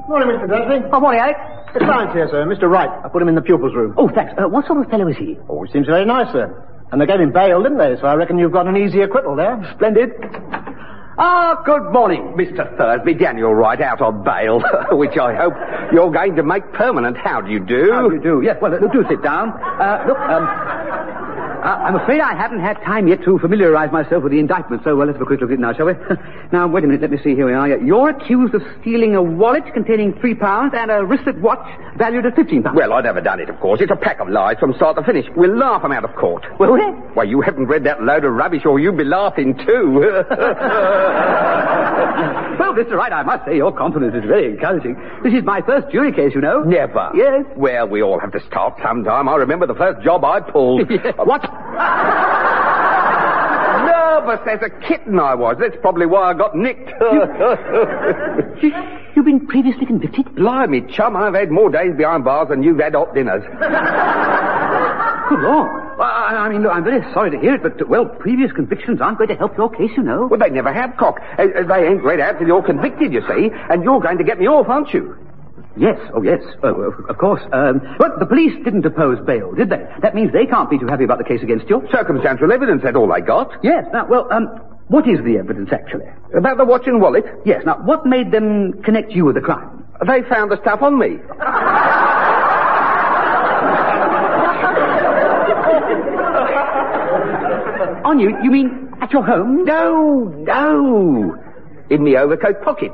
Morning, Mr. Dudley. Oh, morning, Alex. The client's here, sir. Mr. Wright. I put him in the pupils' room. Oh, thanks. What sort of fellow is he? Oh, he seems very nice, sir. And they gave him bail, didn't they? So I reckon you've got an easy acquittal there. Splendid. Good morning, Mr. Thursby. Daniel Wright out on bail, which I hope you're going to make permanent. How do you do? How do you do? Yes, well, do sit down. I'm afraid I haven't had time yet to familiarize myself with the indictment, so let's have a quick look at it now, shall we? Now, wait a minute, let me see. Here we are. You're accused of stealing a wallet containing £3 and a wristlet watch valued at £15. Well, I've never done it, of course. It's a pack of lies from start to finish. We'll laugh them out of court. Will we? Why, you haven't read that load of rubbish or you'd be laughing too. Well, Mr. Wright, I must say your confidence is very encouraging. This is my first jury case, you know. Never. Yes. Well, we all have to start sometime. I remember the first job I pulled. What? Nervous as a kitten I was. That's probably why I got nicked. You've been previously convicted? Blimey, chum, I've had more days behind bars than you've had hot dinners. Good Lord. Well, I mean, look, I'm very sorry to hear it, but, previous convictions aren't going to help your case, you know. Well, they never have, Cock. They ain't read out till you're convicted, you see, and you're going to get me off, aren't you? Yes, yes, of course. But the police didn't oppose bail, did they? That means they can't be too happy about the case against you. Circumstantial evidence, that's all they got. Yes, now, what is the evidence, actually? About the watch and wallet? Yes, now, what made them connect you with the crime? They found the stuff on me. On you? You mean at your home? No. In me overcoat pocket.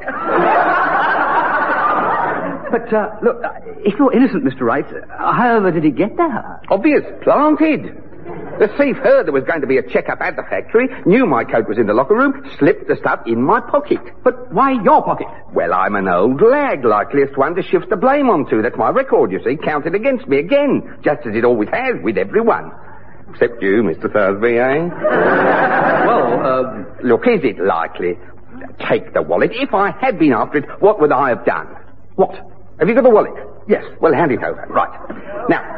But, look, if you're innocent, Mr. Wright, however did he get there? Obvious. Planted. The thief heard there was going to be a check-up at the factory, knew my coat was in the locker room, slipped the stuff in my pocket. But why your pocket? Well, I'm an old lag, likeliest one to shift the blame onto. That's my record, you see, counted against me again, just as it always has with everyone. Except you, Mr. Thursby, eh? Look, is it likely? Take the wallet. If I had been after it, what would I have done? What? Have you got the wallet? Yes. Well, hand it over. Right. Now,